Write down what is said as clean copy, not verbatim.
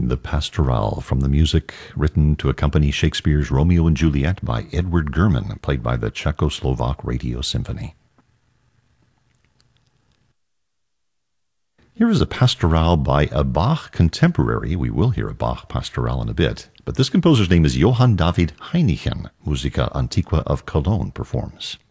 the Pastoral from the music written to accompany Shakespeare's Romeo and Juliet by Edward German, played by the Czechoslovak Radio Symphony. Here is a pastoral by a Bach contemporary. We will hear a Bach pastoral in a bit, but this composer's name is Johann David Heinichen. Musica Antiqua of Cologne performs.